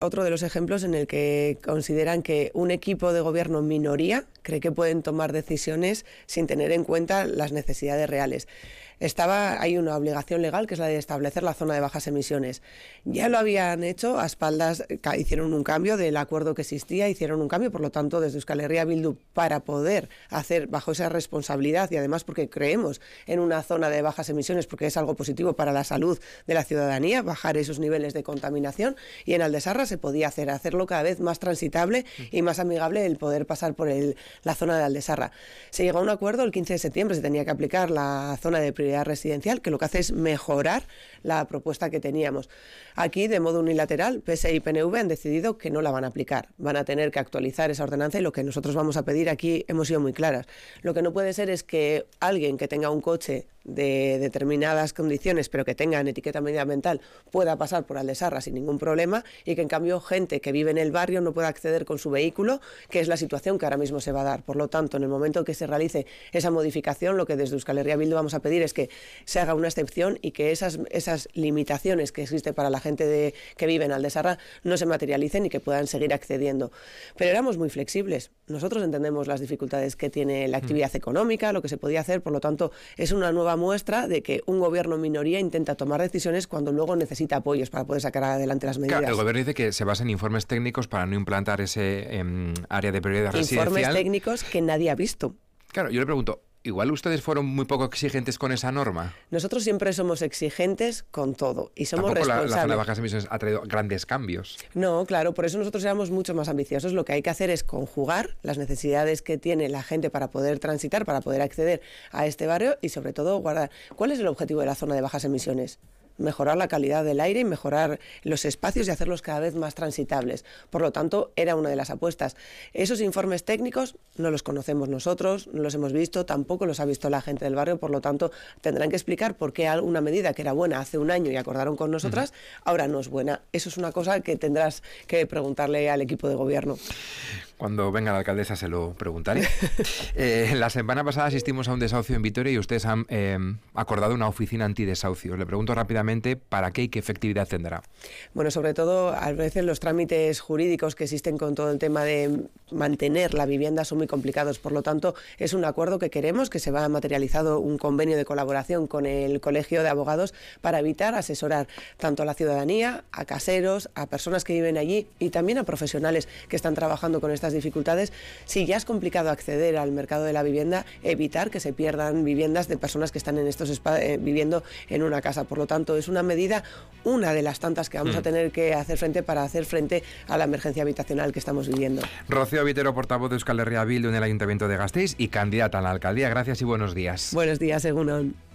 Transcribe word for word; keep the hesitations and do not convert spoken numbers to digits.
otro de los ejemplos en el que consideran que un equipo de gobierno en minoría cree que pueden tomar decisiones sin tener en cuenta las necesidades reales. Estaba, hay una obligación legal que es la de establecer la zona de bajas emisiones. Ya lo habían hecho a espaldas, hicieron un cambio del acuerdo que existía, hicieron un cambio, por lo tanto, desde Euskal Herria Bildu, para poder hacer bajo esa responsabilidad y además porque creemos en una zona de bajas emisiones, porque es algo positivo para la salud de la ciudadanía, bajar esos niveles de contaminación, y en Aldesarra se podía hacer, hacerlo cada vez más transitable y más amigable el poder pasar por el, la zona de Aldesarra. Se llegó a un acuerdo el quince de septiembre, se tenía que aplicar la zona de prioridad residencial, que lo que hace es mejorar la propuesta que teníamos. Aquí, de modo unilateral, P S E y P N V han decidido que no la van a aplicar. Van a tener que actualizar esa ordenanza y lo que nosotros vamos a pedir aquí hemos sido muy claras. Lo que no puede ser es que alguien que tenga un coche de determinadas condiciones, pero que tengan etiqueta medioambiental, pueda pasar por Aldesarra sin ningún problema y que en cambio gente que vive en el barrio no pueda acceder con su vehículo, que es la situación que ahora mismo se va a dar. Por lo tanto, en el momento que se realice esa modificación, lo que desde Euskal Herria Bildu vamos a pedir es que se haga una excepción y que esas, esas limitaciones que existen para la gente de, que vive en Aldesarra no se materialicen y que puedan seguir accediendo. Pero éramos muy flexibles. Nosotros entendemos las dificultades que tiene la actividad económica, lo que se podía hacer, por lo tanto, es una nueva muestra de que un gobierno en minoría intenta tomar decisiones cuando luego necesita apoyos para poder sacar adelante las medidas. Claro, el gobierno dice que se basa en informes técnicos para no implantar ese eh, área de prioridad residencial. Informes técnicos que nadie ha visto. Claro, yo le pregunto, ¿igual ustedes fueron muy poco exigentes con esa norma? Nosotros siempre somos exigentes con todo y somos Tampoco responsables. La, la zona de bajas emisiones ha traído grandes cambios. No, claro, por eso nosotros éramos mucho más ambiciosos. Lo que hay que hacer es conjugar las necesidades que tiene la gente para poder transitar, para poder acceder a este barrio y sobre todo guardar. ¿Cuál es el objetivo de la zona de bajas emisiones? Mejorar la calidad del aire y mejorar los espacios y hacerlos cada vez más transitables. Por lo tanto, era una de las apuestas. Esos informes técnicos no los conocemos nosotros, no los hemos visto, tampoco los ha visto la gente del barrio, por lo tanto, tendrán que explicar por qué una medida que era buena hace un año y acordaron con nosotras, uh-huh. ahora no es buena. Eso es una cosa que tendrás que preguntarle al equipo de gobierno. Cuando venga la alcaldesa se lo preguntaré. eh, la semana pasada asistimos a un desahucio en Vitoria y ustedes han eh, acordado una oficina antidesahucios. Le pregunto rápidamente para qué y qué efectividad tendrá. Bueno, sobre todo a veces los trámites jurídicos que existen con todo el tema de mantener la vivienda son muy complicados. Por lo tanto, es un acuerdo que queremos, que se va materializado un convenio de colaboración con el Colegio de Abogados para evitar asesorar tanto a la ciudadanía, a caseros, a personas que viven allí y también a profesionales que están trabajando con estas dificultades. Si ya es complicado acceder al mercado de la vivienda, evitar que se pierdan viviendas de personas que están en estos eh, viviendo en una casa. Por lo tanto, es una medida, una de las tantas que vamos mm. a tener que hacer frente para hacer frente a la emergencia habitacional que estamos viviendo. Rocío Vitero, portavoz de Euskal Herria Bildu en el Ayuntamiento de Gasteiz y candidata a la alcaldía. Gracias y buenos días. Buenos días, Egunon.